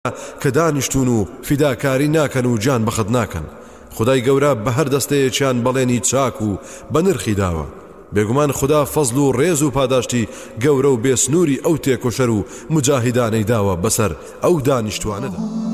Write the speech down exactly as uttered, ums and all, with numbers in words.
کە دانیشتون و فیداکاری ناکەن و جان بەخت ناکەن. خدای گەورە بە هەر دەستەیەکیان بەڵێنی چاک و بە نرخی داوە. بێگومان خدا فەزل و ڕێز و پاداشتی گەورە و بێسنووری ئەو تێکۆشەر و مجاهیدانەی داوە بەسەر ئەو دانیشتوانەدا.